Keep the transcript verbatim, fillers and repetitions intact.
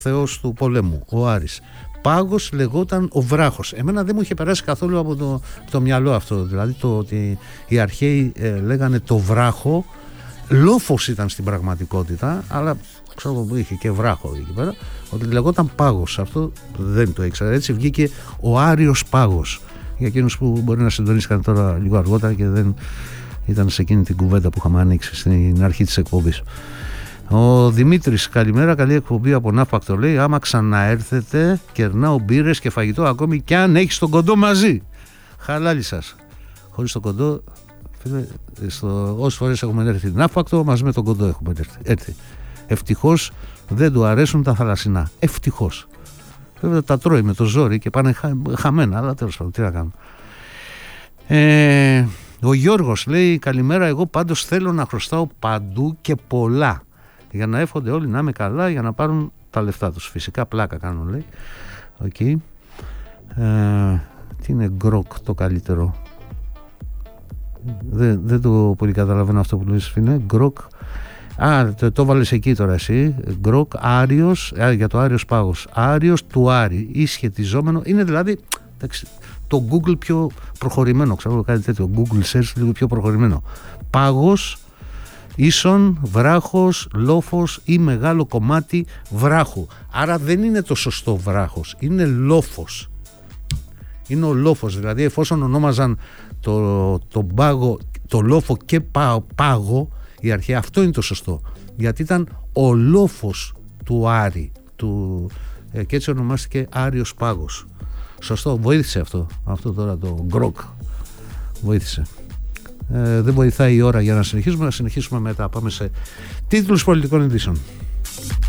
θεός του πολέμου, ο Άρης. Πάγος λεγόταν ο βράχος. Εμένα δεν μου είχε περάσει καθόλου από το, το μυαλό αυτό. Δηλαδή το ότι οι αρχαίοι ε, λέγανε το βράχο. Λόφος ήταν στην πραγματικότητα, αλλά ξέρω που είχε και βράχο εκεί πέρα. Ότι λεγόταν Πάγος. Αυτό δεν το ήξερα. Έτσι βγήκε ο Άριος Πάγος. Για εκείνους που μπορεί να συντονίστηκαν τώρα λίγο αργότερα και δεν ήταν σε εκείνη την κουβέντα που είχαμε ανοίξει στην αρχή της εκπομπής. Ο Δημήτρης, καλημέρα, καλή εκπομπή από Ναύπακτο, λέει. Άμα ξαναέρθετε, κερνάω μπύρες και φαγητό ακόμη και αν έχεις τον κοντό μαζί. Χαλάλι σας. Χωρίς τον κοντό, φίλε, στο, όσες φορές έχουμε έρθει Ναύπακτο, μαζί με τον κοντό έχουμε έρθει. Ευτυχώς δεν του αρέσουν τα θαλασσινά. Ευτυχώς. Βέβαια τα τρώει με το ζόρι και πάνε χα, χαμένα, αλλά τέλος πάντων, τι να κάνουμε. Ε, ο Γιώργος λέει, καλημέρα, εγώ πάντως θέλω να χρωστάω παντού και πολλά. Για να εύχονται όλοι να είμαι καλά, για να πάρουν τα λεφτά τους. Φυσικά πλάκα κάνουν, λέει. Okay. Ε, τι είναι γκροκ το καλύτερο? Δεν, δεν το πολύ καταλαβαίνω αυτό που λες, φίλε. Γκροκ. Α, το, το βάλες εκεί τώρα εσύ. Γκροκ, Άριος, α, για το Άριος Πάγος. Άριος του Άρη, ή σχετιζόμενο. Είναι δηλαδή εντάξει, το Google πιο προχωρημένο. Ξέρω κάτι τέτοιο. Google search λίγο πιο προχωρημένο. Πάγος ίσον βράχος, λόφος ή μεγάλο κομμάτι βράχου. Άρα δεν είναι το σωστό βράχος, είναι λόφος. Είναι ο λόφος, δηλαδή εφόσον ονόμαζαν το, το πάγο, το λόφο και πά, πάγο, η αρχαία, αυτό είναι το σωστό. Γιατί ήταν ο λόφος του Άρη, του, ε, και έτσι ονομάστηκε Άριος Πάγος. Σωστό, βοήθησε αυτό, αυτό τώρα το γκροκ, βοήθησε. Ε, δεν βοηθάει η ώρα για να συνεχίσουμε. Να συνεχίσουμε μετά. Πάμε σε τίτλους πολιτικών ειδήσεων.